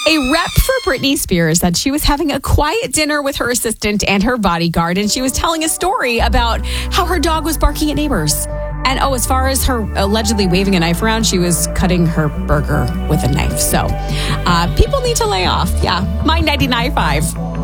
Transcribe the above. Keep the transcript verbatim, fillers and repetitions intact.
A rep for Britney Spears said she was having a quiet dinner with her assistant and her bodyguard, and she was telling a story about how her dog was barking at neighbors. And oh, as far as her allegedly waving a knife around, she was cutting her burger with a knife. So uh, people need to lay off. Yeah, my ninety-nine point five.